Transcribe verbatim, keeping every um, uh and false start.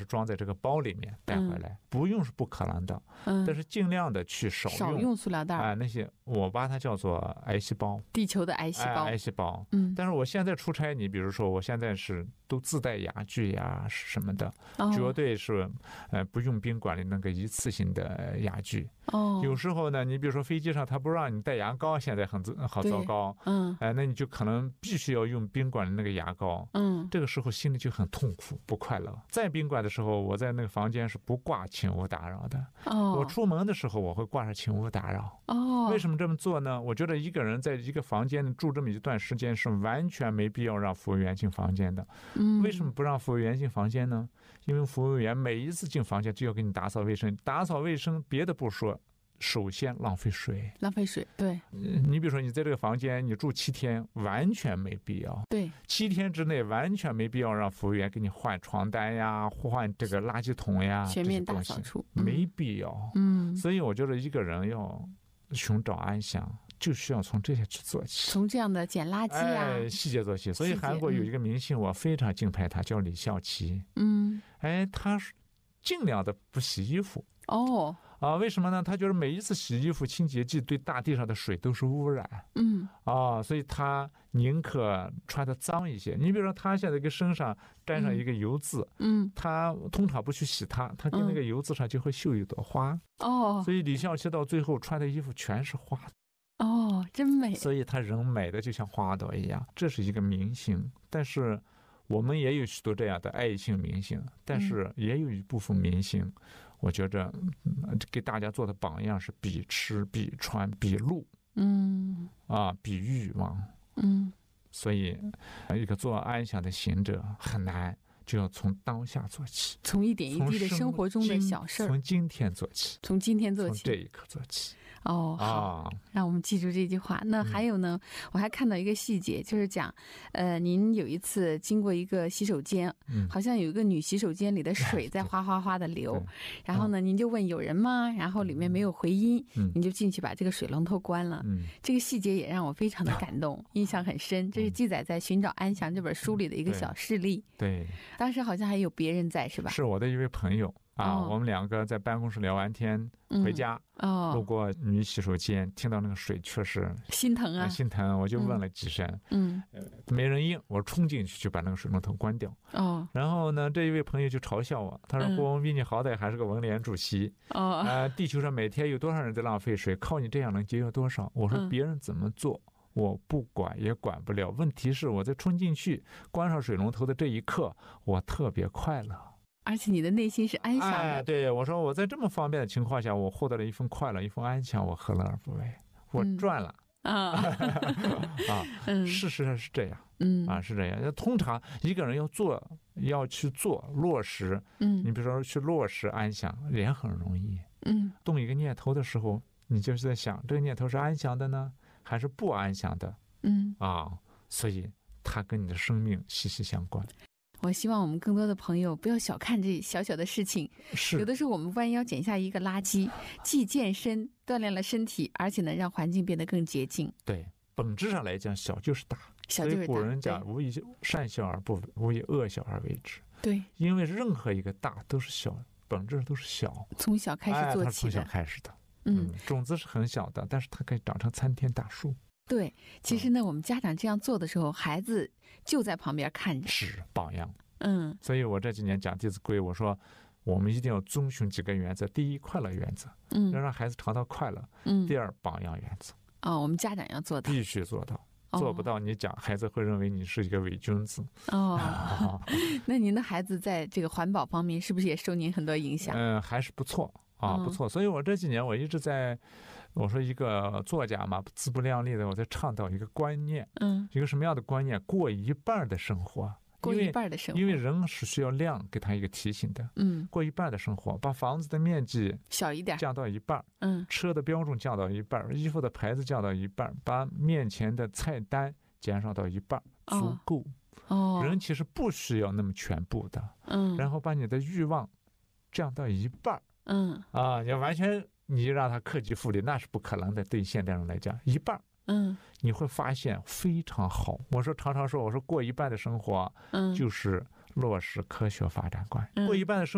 装在这个包里面带回来，嗯、不用是不可能的，嗯、但是尽量的去少用少用塑料袋啊、 呃，那些我把它叫做癌细胞， 地球的癌细胞， 癌细胞。 嗯， 但是我现在出差，你比如说我现在是都自带牙具呀什么的， 哦、 绝对是呃不用宾馆里那个一次性的牙具。 哦， 有时候呢，你比如说飞机上他不让你带牙膏，现在很好糟糕， 嗯， 哎、呃，那你就可能必须要用宾馆的那个牙膏， 嗯， 这个时候心里就很痛苦不快乐。在宾馆的时候，我在那个房间是不挂请勿打扰的， 哦， 我出门的时候我会挂上请勿打扰。 哦， 为什么这么做呢？我觉得一个人在一个房间里住这么一段时间是完全没必要让服务员进房间的。 嗯， 为什么不让服务员进房间呢？因为服务员每一次进房间就要给你打扫卫生，打扫卫生别的不说，首先浪费水， 浪费水，对。 你比如说，你在这个房间你住七天，完全没必要。 对， 七天之内完全没必要让服务员给你换床单呀、换这个垃圾桶呀， 全面大扫除， 嗯、没必要。 嗯， 所以我觉得一个人要寻找安详，就需要从这些去做起， 从这样的捡垃圾啊、 哎、细节做起。所以韩国有一个明星，我非常敬佩他，叫李孝奇。 嗯， 哎，他尽量的不洗衣服。 哦。 啊，为什么呢？他觉得每一次洗衣服、清洁剂对大地上的水都是污染。 嗯， 啊，所以他宁可穿的脏一些。你比如说，他现在一个身上沾上一个油渍， 嗯， 他通常不去洗它，他跟那个油渍上就会绣一朵花。 哦， 所以李孝奇到最后穿的衣服全是花。 哦，真美。 所以他人美的就像花朵一样，这是一个明星。但是我们也有许多这样的爱情明星，但是也有一部分明星。嗯，我觉着给大家做的榜样是比吃比穿比路， 嗯， 啊，比欲望， 嗯， 所以一个做安详的行者很难，就要从当下做起， 从一点一滴的生活中的小事， 从今天做起， 从今天做起， 从这一刻做起。 哦，好， 啊， 让我们记住这句话。那还有呢，嗯、我还看到一个细节，就是讲，呃，您有一次经过一个洗手间， 嗯、 好像有一个女洗手间里的水在哗哗哗的流，然后呢，您就问有人吗？然后里面没有回音， 嗯、 您就进去把这个水龙头关了。 嗯、 这个细节也让我非常的感动，印象很深。这是记载在《寻找安详》这本书里的一个小事例。 对， 当时好像还有别人在，是吧？ 是我的一位朋友。啊， 哦、 我们两个在办公室聊完天，回家， 嗯哦、 路过女洗手间，听到那个水确实心疼啊， 心疼，我就问了几声， 嗯， 呃、没人应，我冲进去就把那个水龙头关掉。 哦， 然后呢，这一位朋友就嘲笑我，他说：“ 嗯、 郭文斌，你好歹还是个文联主席， 哦， 呃，地球上每天有多少人在浪费水？靠你这样能节约多少？”我说：“别人怎么做？”嗯，我不管也管不了，问题是我在冲进去关上水龙头的这一刻，我特别快乐， 而且你的内心是安详的。 哎，对，我说我在这么方便的情况下，我获得了一份快乐，一份安详，我何乐而不为？我赚了。 嗯、啊啊， 嗯， 事实上是这样， 嗯啊是这样。通常一个人要做，要去做落实， 嗯， 你比如说去落实安详，也很容易。 嗯， 动一个念头的时候，你就是在想，这个念头是安详的呢，还是不安详的？ 嗯， 啊，所以它跟你的生命息息相关。 我希望我们更多的朋友不要小看这小小的事情， 是有的时候我们万一要捡下一个垃圾，既健身锻炼了身体，而且呢让环境变得更洁净。 对，本质上来讲，小就是大， 小就是大。 所以古人讲，无以善小而不为，无以恶小而为之。 对， 因为任何一个大都是小，本质都是小， 从小开始做起的， 哎、从小开始的。 嗯， 嗯，种子是很小的，但是它可以长成参天大树。 对，其实呢，我们家长这样做的时候，孩子就在旁边看着， 是榜样。 嗯， 所以我这几年讲《弟子规》，我说我们一定要遵循几个原则：第一，快乐原则， 嗯， 要让孩子尝到快乐； 嗯， 第二，榜样原则。 哦，我们家长要做到， 必须做到，做不到，你讲孩子会认为你是一个伪君子。 哦，那您的孩子在这个环保方面是不是也受您很多影响？ 嗯，还是不错。啊，不错，所以我这几年我一直在，我说一个作家嘛，自不量力的，我在倡导一个观念， 嗯， 一个什么样的观念？过一半的生活， 过一半的生活， 因为人是需要量给他一个提醒的， 嗯， 过一半的生活，把房子的面积小一点， 降到一半， 嗯， 车的标准降到一半，衣服的牌子降到一半，把面前的菜单减少到一半，足够。 哦， 人其实不需要那么全部的， 嗯， 然后把你的欲望降到一半。 嗯啊，你完全你让他克己复礼，那是不可能的。对现代人来讲，一半， 嗯， 你会发现非常好。我说常常说，我说过一半的生活，嗯，就是落实科学发展观，嗯、过一半的生活。